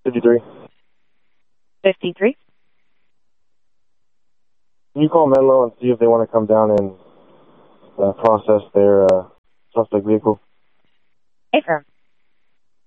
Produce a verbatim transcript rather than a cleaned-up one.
fifty-three. fifty-three. Can you call Menlo and see if they want to come down and uh, process their uh, suspect vehicle? Affirm.